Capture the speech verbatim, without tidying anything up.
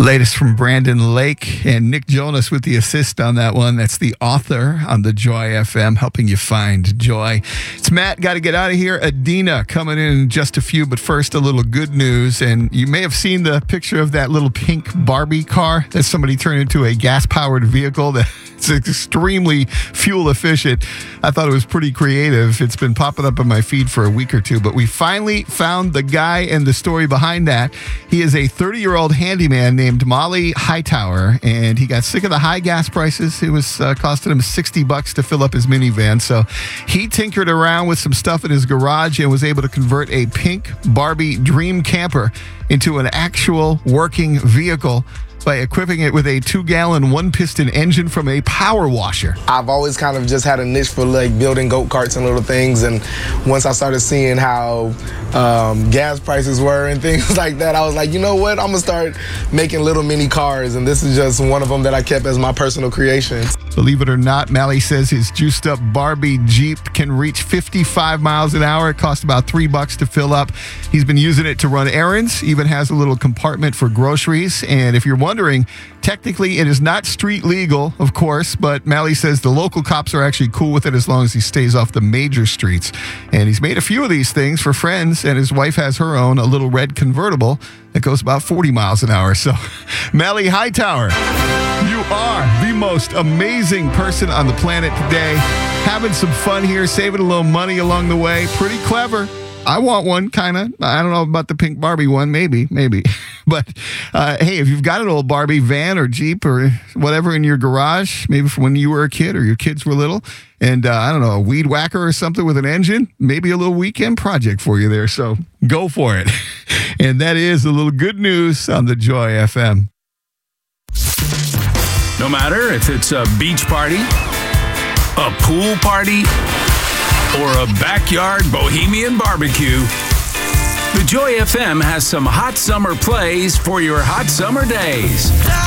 Latest from Brandon Lake and Nick Jonas with the assist on that one. That's the author on the Joy F M, helping you find joy. It's Matt. Got to get out of here. Adina coming in just a few, but first a little good news. And you may have seen the picture of that little pink Barbie car that somebody turned into a gas-powered vehicle that it's extremely fuel efficient. I thought it was pretty creative. It's been popping up on my feed for a week or two, but we finally found the guy and the story behind that. He is a thirty-year-old handyman named Molly Hightower, and he got sick of the high gas prices. It was uh, costing him sixty bucks to fill up his minivan, so he tinkered around with some stuff in his garage and was able to convert a pink Barbie dream camper into an actual working vehicle by equipping it with a two-gallon, one-piston engine from a power washer. I've always kind of just had a niche for like building go-karts and little things, and once I started seeing how um, gas prices were and things like that, I was like, you know what, I'm gonna start making little mini cars, and this is just one of them that I kept as my personal creation. Believe it or not, Mally says his juiced-up Barbie Jeep can reach fifty-five miles an hour. It costs about three bucks to fill up. He's been using it to run errands, even has a little compartment for groceries, and if you're wondering, technically it is not street legal, of course, but Mally says the local cops are actually cool with it as long as he stays off the major streets. And he's made a few of these things for friends, and his wife has her own, a little red convertible that goes about forty miles an hour. So, Mally Hightower, you are the most amazing person on the planet today. Having some fun here, saving a little money along the way. Pretty clever. I want one, kind of. I don't know about the pink Barbie one. Maybe, maybe. But, uh, hey, if you've got an old Barbie van or Jeep or whatever in your garage, maybe from when you were a kid or your kids were little, and, uh, I don't know, a weed whacker or something with an engine, maybe a little weekend project for you there. So go for it. And that is a little good news on the Joy F M. No matter if it's a beach party, a pool party, or a backyard bohemian barbecue, the Joy F M has some hot summer plays for your hot summer days.